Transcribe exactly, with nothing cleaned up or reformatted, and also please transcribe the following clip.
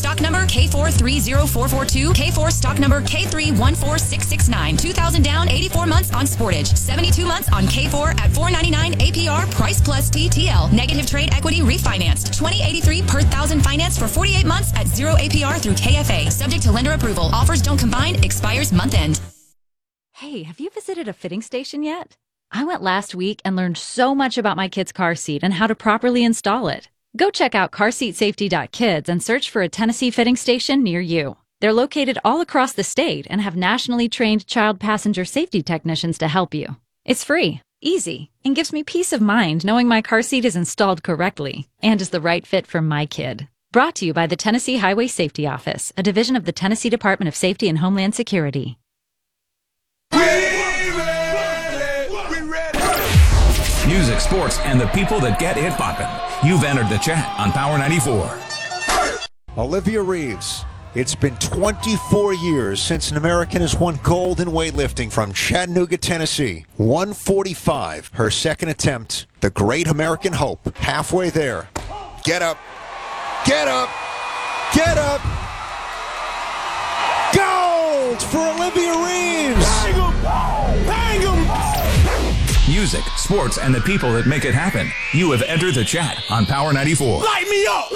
stock number K four three zero four four two, K four stock number K three one four six six nine. two thousand down, eighty-four months on Sportage. seventy-two months on K four at four ninety-nine A P R, price plus T T L. Negative trade equity refinanced. twenty eighty-three per thousand finance for forty-eight months at zero A P R through K F A. Subject to lender approval. Offers don't combine. Expires month end. Hey, have you visited a fitting station yet? I went last week and learned so much about my kid's car seat and how to properly install it. Go check out car seat safety dot kids and search for a Tennessee fitting station near you. They're located all across the state and have nationally trained child passenger safety technicians to help you. It's free, easy, and gives me peace of mind knowing my car seat is installed correctly and is the right fit for my kid. Brought to you by the Tennessee Highway Safety Office, a division of the Tennessee Department of Safety and Homeland Security. Music, sports, and the people that get it poppin'. You've entered the chat on Power ninety-four. Olivia Reeves. It's been twenty-four years since an American has won gold in weightlifting from Chattanooga, Tennessee. one forty-five, her second attempt. The great American hope, halfway there. Get up. Get up. Get up. Gold for Olivia Reeves. Bang 'em. Bang 'em. Music, sports, and the people that make it happen. You have entered the chat on Power ninety-four. Light me up.